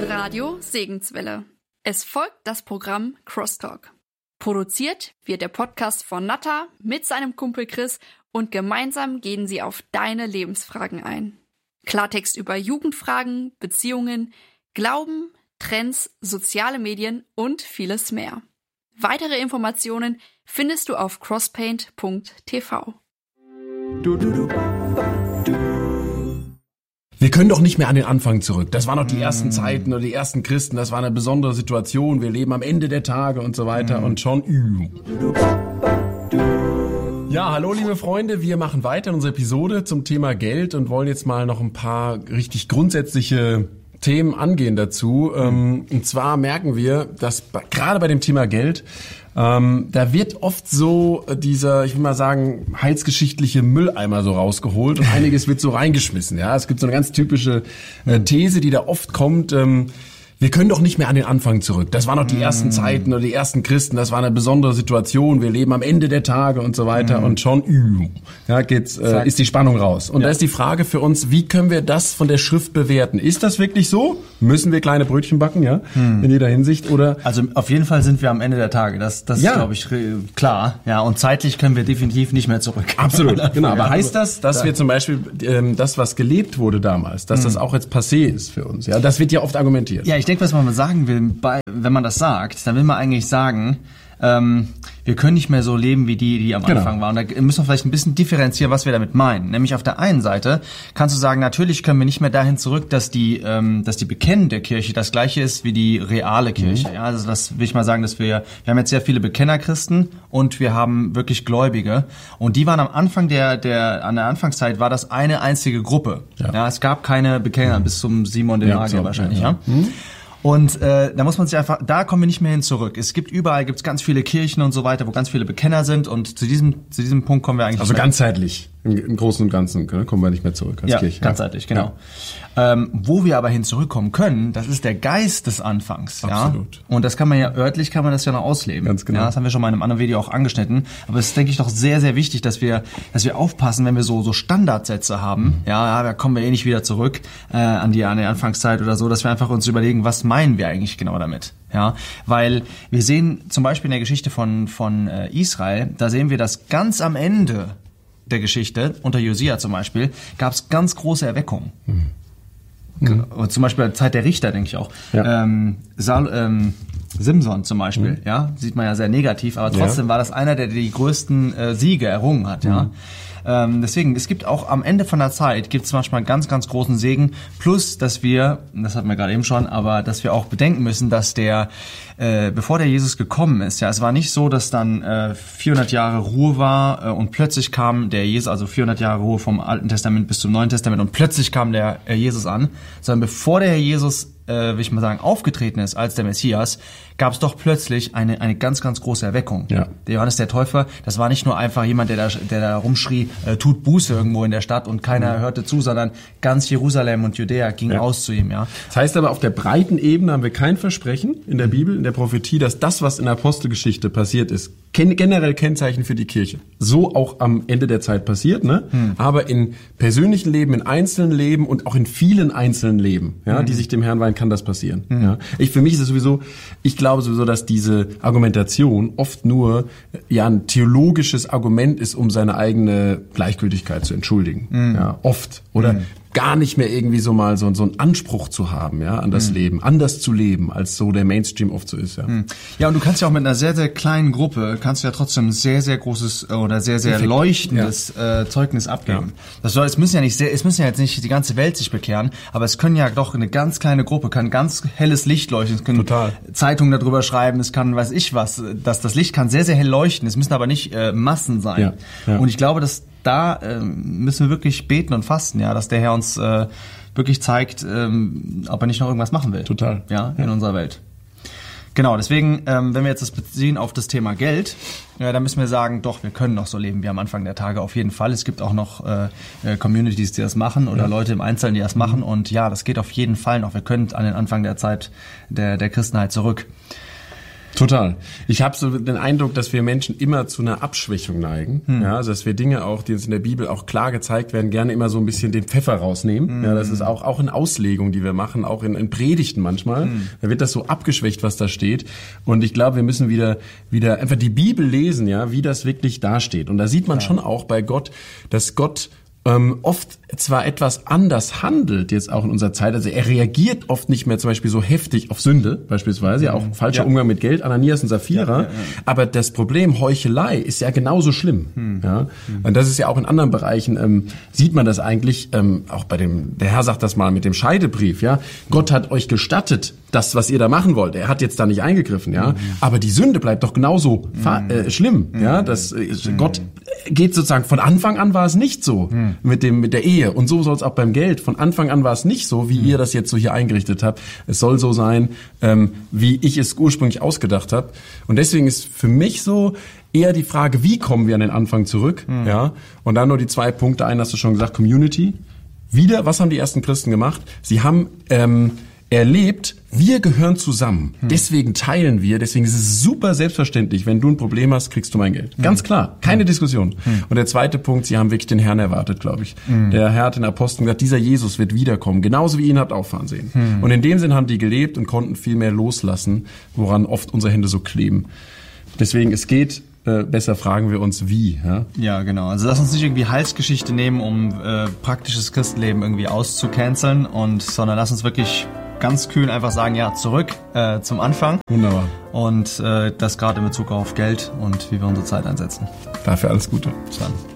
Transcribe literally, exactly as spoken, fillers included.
Radio Segenswelle. Es folgt das Programm Crosstalk. Produziert wird der Podcast von Natta mit seinem Kumpel Chris und gemeinsam gehen sie auf deine Lebensfragen ein. Klartext über Jugendfragen, Beziehungen, Glauben, Trends, soziale Medien und vieles mehr. Weitere Informationen findest du auf crosspaint punkt t v. Du, du, du, du. Wir können doch nicht mehr an den Anfang zurück. Das waren noch die ersten Zeiten oder die ersten Christen. Das war eine besondere Situation. Wir leben am Ende der Tage und so weiter. Mm. Und schon... Ja, hallo liebe Freunde. Wir machen weiter in unserer Episode zum Thema Geld und wollen jetzt mal noch ein paar richtig grundsätzliche Themen angehen dazu. Mhm. Und zwar merken wir, dass gerade bei dem Thema Geld, ähm, da wird oft so dieser, ich will mal sagen, heilsgeschichtliche Mülleimer so rausgeholt und einiges wird so reingeschmissen. Ja, es gibt so eine ganz typische äh, These, die da oft kommt. Ähm, Wir können doch nicht mehr an den Anfang zurück. Das waren noch die ersten Zeiten oder die ersten Christen. Das war eine besondere Situation. Wir leben am Ende der Tage und so weiter. Mm. Und schon ja, geht's, äh, ist die Spannung raus. Und ja. Da ist die Frage für uns, wie können wir das von der Schrift bewerten? Ist das wirklich so? Müssen wir kleine Brötchen backen, ja, hm. in jeder Hinsicht? Oder? Also auf jeden Fall sind wir am Ende der Tage. Das, das ja. ist, glaube ich, klar. Ja, und zeitlich können wir definitiv nicht mehr zurück. Absolut, genau. Aber heißt das, dass wir zum Beispiel ähm, das, was gelebt wurde damals, dass hm. das auch jetzt passé ist für uns? Ja, das wird ja oft argumentiert. Ja, ich denke, was man mal sagen will, bei, wenn man das sagt, dann will man eigentlich sagen, ähm, wir können nicht mehr so leben wie die, die am genau. Anfang waren. Da müssen wir vielleicht ein bisschen differenzieren, was wir damit meinen. Nämlich auf der einen Seite kannst du sagen, natürlich können wir nicht mehr dahin zurück, dass die, ähm, dass die bekennende Kirche das gleiche ist wie die reale Kirche. Mhm. Ja, also das will ich mal sagen, dass wir, wir haben jetzt sehr viele Bekennerchristen und wir haben wirklich Gläubige. Und die waren am Anfang der, der, an der Anfangszeit war das eine einzige Gruppe. Ja, ja es gab keine Bekenner mhm. bis zum Simon den ja, Magier so, wahrscheinlich, ja. ja. Mhm. Und äh, da muss man sich einfach, da kommen wir nicht mehr hin zurück. Es gibt überall, gibt's ganz viele Kirchen und so weiter, wo ganz viele Bekenner sind und zu diesem zu diesem Punkt kommen wir eigentlich. Also ganzheitlich, im, im Großen und Ganzen kommen wir nicht mehr zurück als ja, Kirche. Ganzheitlich, genau. Ja. Ähm, wo wir aber hin zurückkommen können, das ist der Geist des Anfangs. Absolut. Ja? Und das kann man ja örtlich, kann man das ja noch ausleben. Ganz genau. Ja, das haben wir schon mal in einem anderen Video auch angeschnitten. Aber es ist, denke ich, doch sehr, sehr wichtig, dass wir, dass wir aufpassen, wenn wir so so Standardsätze haben. Mhm. Ja, ja, da kommen wir eh nicht wieder zurück äh, an die an die Anfangszeit oder so, dass wir einfach uns überlegen, was meinen wir eigentlich genau damit. Ja, weil wir sehen zum Beispiel in der Geschichte von von äh, Israel, da sehen wir, dass ganz am Ende der Geschichte, unter Josia zum Beispiel, gab es ganz große Erweckungen. Mhm. Mhm. Zum Beispiel der Zeit der Richter, denke ich auch. Ja. Ähm, Sal, ähm, Simson zum Beispiel, mhm. ja, sieht man ja sehr negativ, aber trotzdem ja. war das einer, der die größten äh, Siege errungen hat, mhm. ja. Ähm, deswegen, es gibt auch am Ende von der Zeit, gibt es manchmal einen ganz, ganz großen Segen, plus, dass wir, das hatten wir gerade eben schon, aber dass wir auch bedenken müssen, dass der, äh, bevor der Jesus gekommen ist, ja, es war nicht so, dass dann äh, vierhundert Jahre Ruhe war äh, und plötzlich kam der Jesus, also vierhundert Jahre Ruhe vom Alten Testament bis zum Neuen Testament und plötzlich kam der äh, Jesus an, sondern bevor der Herr Jesus äh, will ich mal sagen, aufgetreten ist als der Messias, gab es doch plötzlich eine eine ganz, ganz große Erweckung. Ja. Der Johannes der Täufer, das war nicht nur einfach jemand, der da, der da rumschrie, äh, tut Buße irgendwo in der Stadt und keiner mhm. hörte zu, sondern ganz Jerusalem und Judäa ging ja. aus zu ihm. Ja. Das heißt aber, auf der breiten Ebene haben wir kein Versprechen in der Bibel, in der Prophetie, dass das, was in der Apostelgeschichte passiert ist, generell Kennzeichen für die Kirche. So auch am Ende der Zeit passiert, ne? Hm. Aber in persönlichen Leben, in einzelnen Leben und auch in vielen einzelnen Leben, ja, hm. die sich dem Herrn weihen, kann das passieren. Hm. Ja. Ich, für mich ist es sowieso, ich glaube sowieso, dass diese Argumentation oft nur ja ein theologisches Argument ist, um seine eigene Gleichgültigkeit zu entschuldigen. Hm. Ja, oft. Oder hm. gar nicht mehr irgendwie so mal so, so einen Anspruch zu haben, ja, an das mhm. Leben, anders zu leben, als so der Mainstream oft so ist, ja. Mhm. Ja, und du kannst ja auch mit einer sehr, sehr kleinen Gruppe, kannst du ja trotzdem sehr, sehr großes oder sehr, sehr Perfekt. leuchtendes ja. äh, Zeugnis abgeben. Ja. Das soll, es müssen ja nicht sehr, es müssen ja jetzt nicht die ganze Welt sich bekehren, aber es können ja doch eine ganz kleine Gruppe, kann ganz helles Licht leuchten, es können Total. Zeitungen darüber schreiben, es kann, weiß ich was, dass das Licht kann sehr, sehr hell leuchten, es müssen aber nicht äh, Massen sein. Ja. Ja. Und ich glaube, dass da ähm, müssen wir wirklich beten und fasten, ja, dass der Herr uns äh, wirklich zeigt, ähm, ob er nicht noch irgendwas machen will. Total. Ja, in ja. unserer Welt. Genau, deswegen, ähm, wenn wir jetzt das beziehen auf das Thema Geld, ja, dann müssen wir sagen, doch, wir können noch so leben wie am Anfang der Tage, auf jeden Fall. Es gibt auch noch äh, Communities, die das machen oder ja. Leute im Einzelnen, die das machen. Und ja, das geht auf jeden Fall noch. Wir können an den Anfang der Zeit der, der Christenheit zurück. Total. Ich habe so den Eindruck, dass wir Menschen immer zu einer Abschwächung neigen. Hm. Ja, also dass wir Dinge auch, die uns in der Bibel auch klar gezeigt werden, gerne immer so ein bisschen den Pfeffer rausnehmen. Hm. Ja, das ist auch auch in Auslegung, die wir machen, auch in, in Predigten manchmal. Hm. Da wird das so abgeschwächt, was da steht. Und ich glaube, wir müssen wieder wieder einfach die Bibel lesen, ja, wie das wirklich dasteht. Und da sieht man ja. schon auch bei Gott, dass Gott ähm, oft zwar etwas anders handelt, jetzt auch in unserer Zeit, also er reagiert oft nicht mehr zum Beispiel so heftig auf Sünde, beispielsweise, ja auch falscher ja. Umgang mit Geld, Ananias und Sapphira, ja, ja, ja. aber das Problem Heuchelei ist ja genauso schlimm, hm. ja, hm. und das ist ja auch in anderen Bereichen, ähm, sieht man das eigentlich, ähm, auch bei dem, der Herr sagt das mal mit dem Scheidebrief, ja, Gott hat euch gestattet, das, was ihr da machen wollt, er hat jetzt da nicht eingegriffen, ja, mhm. aber die Sünde bleibt doch genauso mhm. äh, schlimm, mhm. ja, das, äh, mhm. Gott geht sozusagen, von Anfang an war es nicht so, mhm. mit dem, mit der Ehe, und so soll es auch beim Geld, von Anfang an war es nicht so, wie mhm. ihr das jetzt so hier eingerichtet habt, es soll so sein, ähm, wie ich es ursprünglich ausgedacht habe, und deswegen ist für mich so eher die Frage, wie kommen wir an den Anfang zurück, mhm. ja, und dann nur die zwei Punkte, einen hast du schon gesagt, Community, wieder, was haben die ersten Christen gemacht? Sie haben, ähm, erlebt, wir gehören zusammen. Hm. Deswegen teilen wir, deswegen ist es super selbstverständlich, wenn du ein Problem hast, kriegst du mein Geld. Hm. Ganz klar, keine hm. Diskussion. Hm. Und der zweite Punkt, sie haben wirklich den Herrn erwartet, glaube ich. Hm. Der Herr hat den Aposteln gesagt, dieser Jesus wird wiederkommen, genauso wie ihr ihn habt auffahren sehen. Hm. Und in dem Sinn haben die gelebt und konnten viel mehr loslassen, woran oft unsere Hände so kleben. Deswegen, es geht, äh, besser fragen wir uns, wie. Ja? Ja, genau. Also lass uns nicht irgendwie Heilsgeschichte nehmen, um äh, praktisches Christenleben irgendwie auszucanceln, und sondern lass uns wirklich ganz kühn einfach sagen, ja, zurück äh, zum Anfang. Wunderbar. Und äh, das gerade in Bezug auf Geld und wie wir unsere Zeit einsetzen. Dafür alles Gute. Bis dann.